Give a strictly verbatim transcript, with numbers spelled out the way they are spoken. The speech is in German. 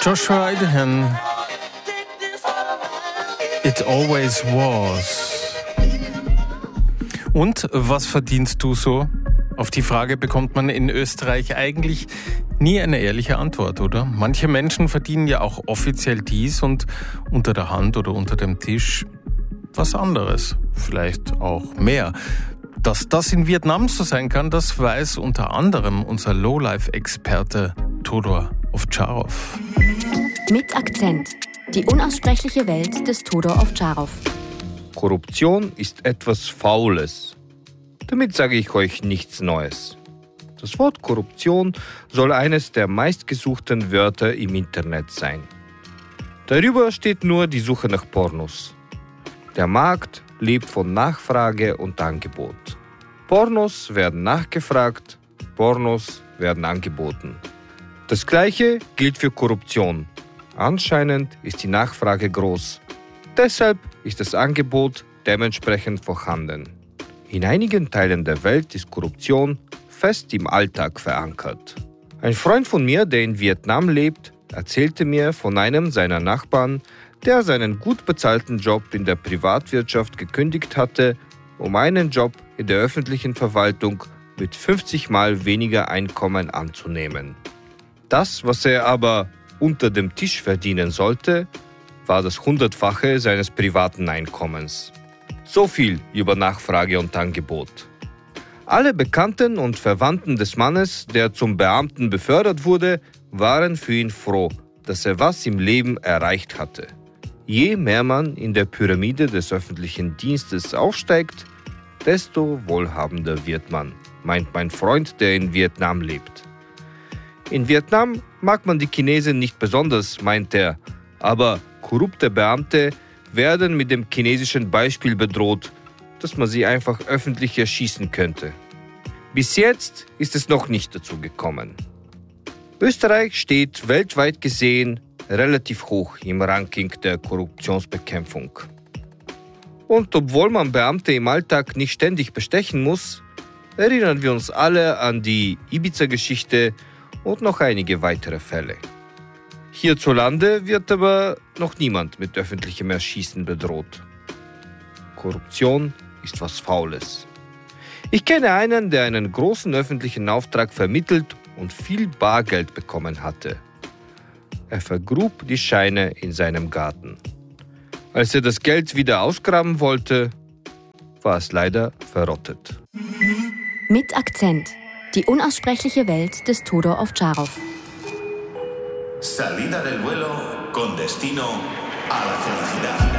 Joshua Idahan, It Always Was. Und was verdienst du so? Auf die Frage bekommt man in Österreich eigentlich nie eine ehrliche Antwort, oder? Manche Menschen verdienen ja auch offiziell dies und unter der Hand oder unter dem Tisch was anderes, vielleicht auch mehr. Dass das in Vietnam so sein kann, das weiß unter anderem unser Lowlife-Experte Todor Ovtcharov. Mit Akzent. Die unaussprechliche Welt des Todor Ovtcharov. Korruption ist etwas Faules. Damit sage ich euch nichts Neues. Das Wort Korruption soll eines der meistgesuchten Wörter im Internet sein. Darüber steht nur die Suche nach Pornos. Der Markt lebt von Nachfrage und Angebot. Pornos werden nachgefragt, Pornos werden angeboten. Das Gleiche gilt für Korruption. Anscheinend ist die Nachfrage groß. Deshalb ist das Angebot dementsprechend vorhanden. In einigen Teilen der Welt ist Korruption fest im Alltag verankert. Ein Freund von mir, der in Vietnam lebt, erzählte mir von einem seiner Nachbarn, der seinen gut bezahlten Job in der Privatwirtschaft gekündigt hatte, um einen Job in der öffentlichen Verwaltung mit fünfzig Mal weniger Einkommen anzunehmen. Das, was er aber unter dem Tisch verdienen sollte, war das Hundertfache seines privaten Einkommens. So viel über Nachfrage und Angebot. Alle Bekannten und Verwandten des Mannes, der zum Beamten befördert wurde, waren für ihn froh, dass er was im Leben erreicht hatte. Je mehr man in der Pyramide des öffentlichen Dienstes aufsteigt, desto wohlhabender wird man, meint mein Freund, der in Vietnam lebt. In Vietnam mag man die Chinesen nicht besonders, meint er, aber korrupte Beamte werden mit dem chinesischen Beispiel bedroht, dass man sie einfach öffentlich erschießen könnte. Bis jetzt ist es noch nicht dazu gekommen. Österreich steht weltweit gesehen relativ hoch im Ranking der Korruptionsbekämpfung. Und obwohl man Beamte im Alltag nicht ständig bestechen muss, erinnern wir uns alle an die Ibiza-Geschichte und noch einige weitere Fälle. Hierzulande wird aber noch niemand mit öffentlichem Erschießen bedroht. Korruption ist was Faules. Ich kenne einen, der einen großen öffentlichen Auftrag vermittelt und viel Bargeld bekommen hatte. Er vergrub die Scheine in seinem Garten. Als er das Geld wieder ausgraben wollte, war es leider verrottet. Mit Akzent. Die unaussprechliche Welt des Todor Ovtcharov. Salida del vuelo con destino a la felicidad.